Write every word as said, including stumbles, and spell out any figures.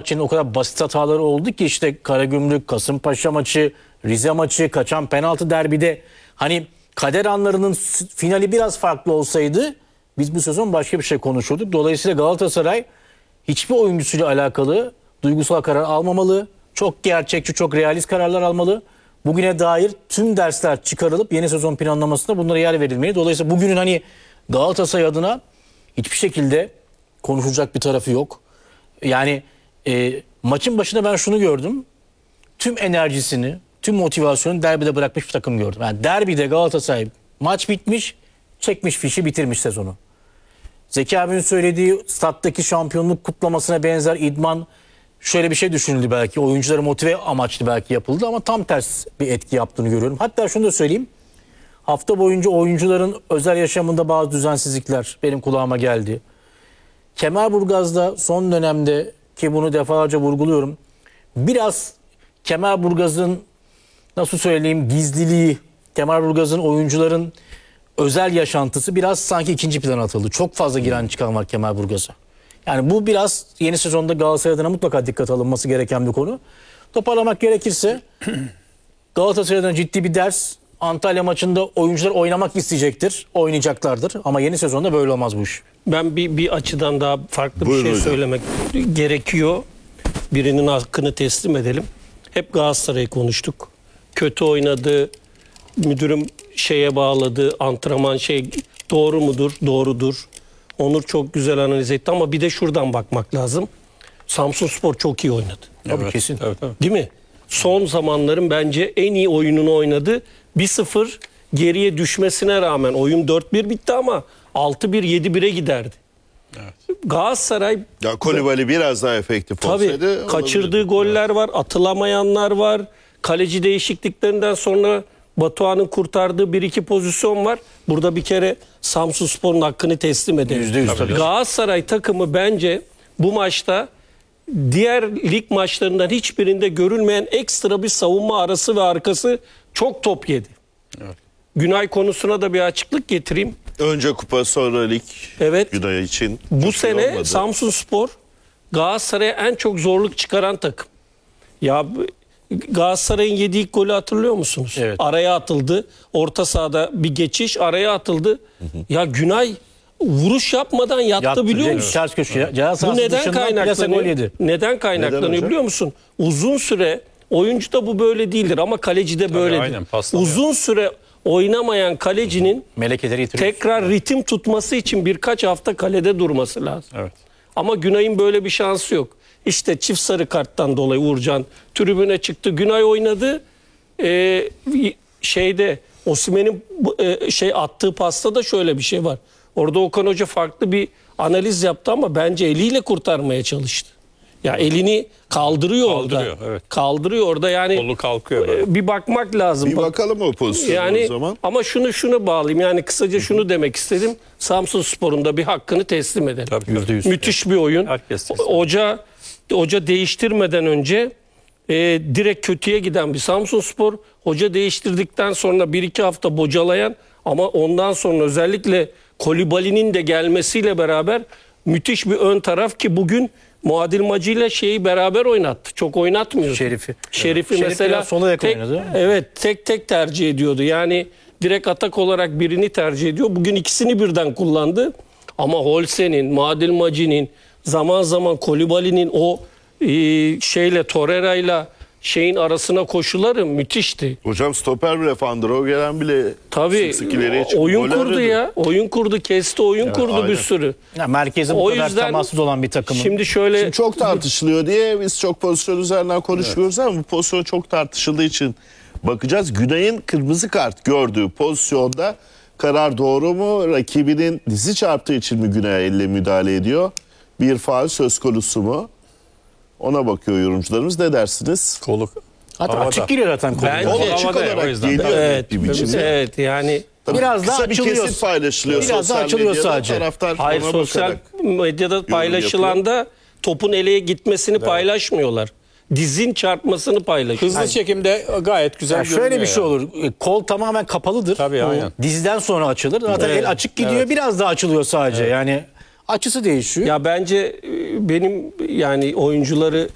Fenerbahçe'nin o kadar basit hataları oldu ki işte Karagümrük, Kasımpaşa maçı, Rize maçı, kaçan penaltı derbide hani kader anlarının finali biraz farklı olsaydı biz bu sezon başka bir şey konuşurduk. Dolayısıyla Galatasaray hiçbir oyuncusuyla alakalı duygusal karar almamalı. Çok gerçekçi, çok realist kararlar almalı. Bugüne dair tüm dersler çıkarılıp yeni sezon planlamasında bunlara yer verilmeli. Dolayısıyla bugünün hani Galatasaray adına hiçbir şekilde konuşulacak bir tarafı yok. Yani e, maçın başında ben şunu gördüm. Tüm enerjisini, tüm motivasyonu derbide bırakmış bir takım gördüm. Yani derbide Galatasaray maç bitmiş, çekmiş fişi, bitirmiş sezonu. Zeki abinin söylediği stat'taki şampiyonluk kutlamasına benzer idman, şöyle bir şey düşünüldü belki. Oyuncuları motive amaçlı belki yapıldı ama tam ters bir etki yaptığını görüyorum. Hatta şunu da söyleyeyim. Hafta boyunca oyuncuların özel yaşamında bazı düzensizlikler benim kulağıma geldi. Kemerburgaz'da son dönemde, ki bunu defalarca vurguluyorum, biraz Kemerburgaz'ın nasıl söyleyeyim gizliliği, Kemerburgaz'ın oyuncuların özel yaşantısı biraz sanki ikinci plana atıldı. Çok fazla giren çıkan var Kemerburgaz'a. Yani bu biraz yeni sezonda Galatasaray adına mutlaka dikkat alınması gereken bir konu. Toparlamak gerekirse Galatasaray'dan ciddi bir ders. Antalya maçında oyuncular oynamak isteyecektir. Oynayacaklardır. Ama yeni sezonda böyle olmaz bu iş. Ben bir, bir açıdan daha farklı Buyurun bir şey hocam. söylemek gerekiyor. Birinin hakkını teslim edelim. Hep Galatasaray'ı konuştuk. Kötü oynadı, müdürüm şeye bağladı, antrenman şey doğru mudur? Doğrudur. Onur çok güzel analiz etti ama bir de şuradan bakmak lazım. Samsunspor çok iyi oynadı. Tabii Evet, kesin. evet, evet. Değil mi? Son zamanların bence en iyi oyununu oynadı. bir sıfır geriye düşmesine rağmen oyun dört bir bitti ama altı bir yedi bire giderdi. Evet. Galatasaray Ya Kolibali biraz daha efektif olsaydı. tabii kaçırdığı olabilirdi. goller var, atılamayanlar var. Kaleci değişikliklerinden sonra Batuhan'ın kurtardığı bir iki pozisyon var. Burada bir kere Samsunspor'un hakkını teslim edelim. Yüzde yüz tabii. Galatasaray takımı bence bu maçta diğer lig maçlarından hiçbirinde görülmeyen ekstra bir savunma arası ve arkası çok top yedi. Evet. Günay konusuna da bir açıklık getireyim. Önce kupa sonra lig. Evet. Günay için. Bu çok iyi sene olmadı. Samsunspor Galatasaray'a en çok zorluk çıkaran takım. Ya Galatasaray'ın yediği ilk golü hatırlıyor musunuz? Evet. Araya atıldı. Orta sahada bir geçiş araya atıldı. Hı hı. Ya Günay vuruş yapmadan yattı, Yattı, biliyor Cenk, musun? ters köşeye. Ceza Bu sahası neden dışından plase kaynaklanıyor? gol yedi. Neden kaynaklanıyor Neden hocam? biliyor musun? Uzun süre oyuncuda bu böyle değildir ama kalecide böyledir. aynen, paslamıyor. Uzun süre oynamayan kalecinin Melekeleri yitiriyor. tekrar ritim tutması için birkaç hafta kalede durması lazım. Evet. Ama Günay'ın böyle bir şansı yok. İşte çift sarı karttan dolayı Uğurcan tribüne çıktı. Günay oynadı. Ee, şeyde Osimhen'in e, şey attığı pasta da şöyle bir şey var. Orada Okan Hoca farklı bir analiz yaptı ama bence eliyle kurtarmaya çalıştı. Ya elini kaldırıyor, Kaldırıyor, orada. evet. Kaldırıyor orada yani. Kolu kalkıyor böyle. e, Bir bakmak lazım. Bir Bak- bakalım o pozisyona yani o zaman. ama şunu şunu bağlayayım. Yani kısaca şunu demek istedim. Samsunspor'un da bir hakkını teslim edelim. Tabii, Yüzde yüz. Müthiş bir oyun. Herkes teslim. Hoca hoca değiştirmeden önce e, direkt kötüye giden bir Samsunspor. Hoca değiştirdikten sonra bir iki hafta bocalayan ama ondan sonra özellikle Kolibali'nin de gelmesiyle beraber müthiş bir ön taraf ki bugün Muadil Macı ile şeyi beraber oynattı. Çok oynatmıyor. Şerif'i. Şerif'i Şerif mesela biraz sola yakın tek, oynadı. evet tek tek tercih ediyordu. Yani direkt atak olarak birini tercih ediyor. Bugün ikisini birden kullandı. Ama Holse'nin, Muadil Macı'nin, zaman zaman Kolibali'nin o e, şeyle Torreira'yla şeyin arasına koşuları müthişti. Hocam stoper bile Fandro gelen bile Tabii sık sık ileriye çıktı. oyun Gol kurdu aradı. ya. Oyun kurdu, kesti oyun kurdu aynen. bir sürü. Ya merkeze bu O kadar yüzden temassız olan bir takımın. Şimdi şöyle Şimdi çok tartışılıyor diye biz çok pozisyon üzerinden konuşuyoruz ama bu pozisyon çok tartışıldığı için bakacağız. Günay'ın kırmızı kart gördüğü pozisyonda karar doğru mu? Rakibinin dizi çarptığı için mi Günay'a elle müdahale ediyor? Bir faul söz konusu mu? Ona bakıyor yorumcularımız. Ne dersiniz? Kolu Hatta havada. açık giriyor zaten konu. Bence- Kol Havada açık ya, o olarak yüzden. geliyor evet, bir biçimde. evet yani Biraz daha Kısa bir açılıyor. kesit paylaşılıyor Biraz daha sosyal açılıyor medyada. sadece. Taraftar hayır ona sosyal bakarak. medyada paylaşılan da topun eleye gitmesini paylaşmıyorlar. Dizin çarpmasını paylaşıyor. hızlı çekimde gayet güzel Ya görünüyor. şöyle bir şey yani. olur. E, Kol tamamen kapalıdır. Tabii, aynen. Dizden sonra açılır. Zaten Evet. el açık gidiyor. Evet. Biraz daha açılıyor sadece. Yani açısı değişiyor. Ya bence e, benim yani oyuncuları